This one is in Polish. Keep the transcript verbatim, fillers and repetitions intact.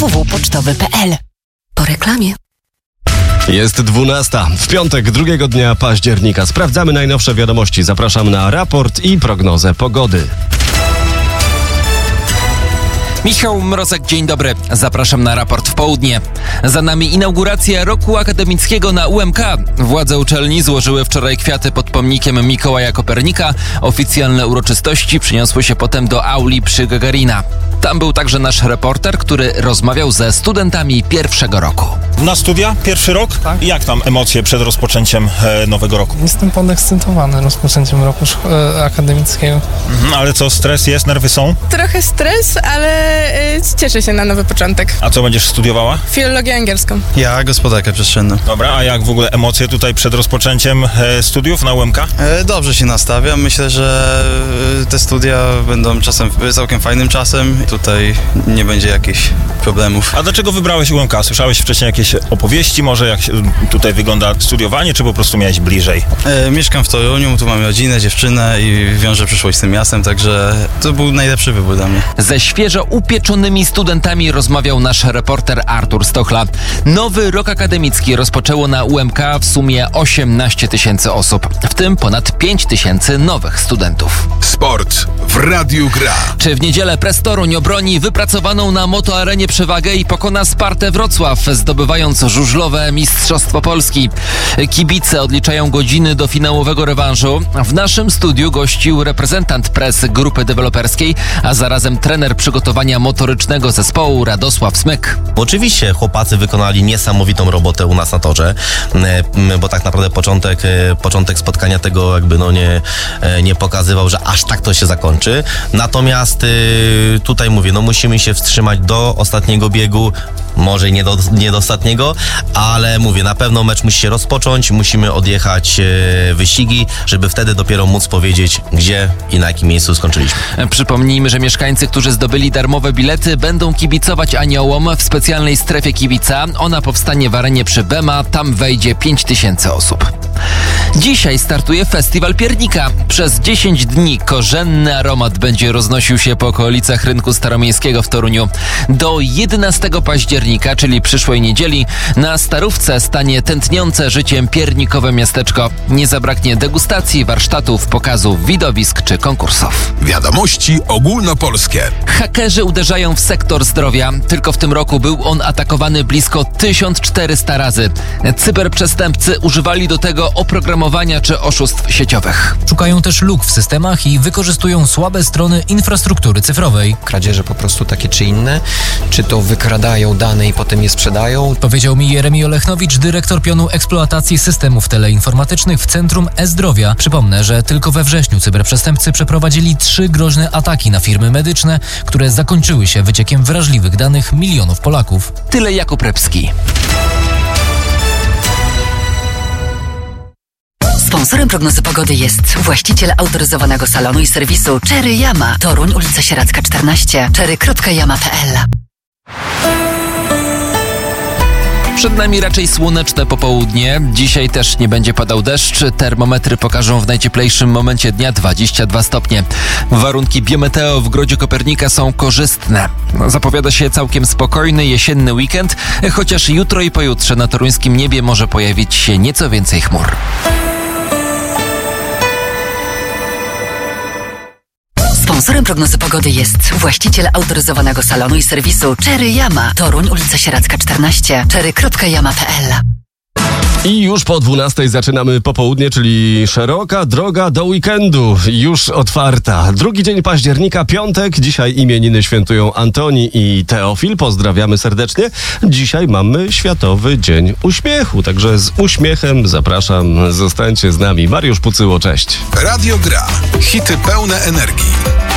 w w pocztowy kropka p l. Po reklamie. Jest dwunasta. W piątek, drugiego dnia października. Sprawdzamy najnowsze wiadomości. Zapraszam na raport i prognozę pogody. Michał Mrozek, dzień dobry. Zapraszam na raport w południe. Za nami inauguracja roku akademickiego na U M K. Władze uczelni złożyły wczoraj kwiaty pod pomnikiem Mikołaja Kopernika. Oficjalne uroczystości przyniosły się potem do auli przy Gagarina. Tam był także nasz reporter, który rozmawiał ze studentami pierwszego roku. Na studia? Pierwszy rok? Tak. Jak tam emocje przed rozpoczęciem e, nowego roku? Jestem podekscytowany rozpoczęciem roku szko- e, akademickiego. Mhm, ale co, stres jest, nerwy są? Trochę stres, ale y, cieszę się na nowy początek. A co będziesz studiowała? Filologię angielską. Ja gospodarkę przestrzenną. Dobra, a jak w ogóle emocje tutaj przed rozpoczęciem e, studiów na U M K? E, dobrze się nastawiam. Myślę, że e, te studia będą czasem całkiem fajnym czasem. Tutaj nie będzie jakichś problemów. A dlaczego wybrałeś U M K? Słyszałeś wcześniej jakieś opowieści może, jak się tutaj wygląda studiowanie, czy po prostu miałeś bliżej? E, mieszkam w Toruniu, tu mam rodzinę, dziewczynę i wiążę przyszłość z tym miastem, także to był najlepszy wybór dla mnie. Ze świeżo upieczonymi studentami rozmawiał nasz reporter Artur Stochla. Nowy rok akademicki rozpoczęło na U M K w sumie osiemnaście tysięcy osób, w tym ponad pięć tysięcy nowych studentów. Sport w Radiu Gra. Czy w niedzielę Press Toruń obroni wypracowaną na motoarenie przewagę i pokona Spartę Wrocław, zdobywając żużlowe Mistrzostwo Polski? Kibice odliczają godziny do finałowego rewanżu. W naszym studiu gościł reprezentant Press Grupy Deweloperskiej, a zarazem trener przygotowania motorycznego zespołu Radosław Smyk. Oczywiście chłopacy wykonali niesamowitą robotę u nas na torze, bo tak naprawdę początek, początek spotkania tego jakby no nie, nie pokazywał, że aż tak to się zakończy. Natomiast tutaj mówię, no musimy się wstrzymać do ostatniego biegu, może nie do, nie do ostatniego, ale mówię, na pewno mecz musi się rozpocząć, musimy odjechać e, wyścigi, żeby wtedy dopiero móc powiedzieć, gdzie i na jakim miejscu skończyliśmy. Przypomnijmy, że mieszkańcy, którzy zdobyli darmowe bilety, będą kibicować Aniołom w specjalnej strefie kibica. Ona powstanie w arenie przy Bema, tam wejdzie pięć tysięcy osób. Dzisiaj startuje Festiwal Piernika. Przez dziesięć dni korzenny aromat będzie roznosił się po okolicach Rynku Staromiejskiego w Toruniu. Do jedenastego października, czyli przyszłej niedzieli, na Starówce stanie tętniące życiem piernikowe miasteczko. Nie zabraknie degustacji, warsztatów, pokazów, widowisk czy konkursów. Wiadomości ogólnopolskie. Hakerzy uderzają w sektor zdrowia. Tylko w tym roku był on atakowany blisko tysiąc czterysta razy. Cyberprzestępcy używali do tego oprogramowania czy oszustw sieciowych. Szukają też luk w systemach i wykorzystują słabe strony infrastruktury cyfrowej. Kradzieże po prostu takie czy inne, czy to wykradają dane i potem je sprzedają. Powiedział mi Jeremi Olechnowicz, dyrektor pionu eksploatacji systemów teleinformatycznych w Centrum E-Zdrowia. Przypomnę, że tylko we wrześniu cyberprzestępcy przeprowadzili trzy groźne ataki na firmy medyczne, które zakończyły się wyciekiem wrażliwych danych milionów Polaków. Tyle Jakub Repski. Sponsorem prognozy pogody jest właściciel autoryzowanego salonu i serwisu Cherry Yama. Toruń, ulica Sieradzka czternaście. cherry kropka yama kropka p l. Przed nami raczej słoneczne popołudnie. Dzisiaj też nie będzie padał deszcz. Termometry pokażą w najcieplejszym momencie dnia dwadzieścia dwa stopnie. Warunki biometeo w Grodzie Kopernika są korzystne. Zapowiada się całkiem spokojny jesienny weekend, chociaż jutro i pojutrze na toruńskim niebie może pojawić się nieco więcej chmur. Sponsorem prognozy pogody jest właściciel autoryzowanego salonu i serwisu Cherry Yama. Toruń, ulica Sieradzka czternaście. cherry kropka yama kropka p l. I już po dwunastej zaczynamy popołudnie, czyli szeroka droga do weekendu, już otwarta. Drugi dzień października, piątek. Dzisiaj imieniny świętują Antoni i Teofil. Pozdrawiamy serdecznie. Dzisiaj mamy Światowy Dzień Uśmiechu, także z uśmiechem zapraszam. Zostańcie z nami. Mariusz Pucyło, cześć. Radio Gra. Hity pełne energii.